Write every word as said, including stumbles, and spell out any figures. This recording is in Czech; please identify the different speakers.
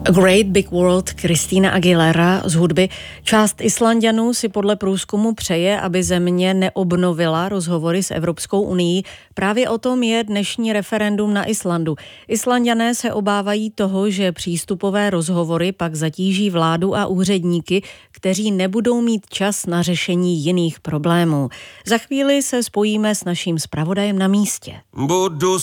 Speaker 1: A Great Big World, Christina Aguilera z hudby. Část Islanďanů si podle průzkumu přeje, aby země neobnovila rozhovory s Evropskou unií. Právě o tom je dnešní referendum na Islandu. Islanďané se obávají toho, že přístupové rozhovory pak zatíží vládu a úředníky, kteří nebudou mít čas na řešení jiných problémů. Za chvíli se spojíme s naším zpravodajem na místě.
Speaker 2: Budu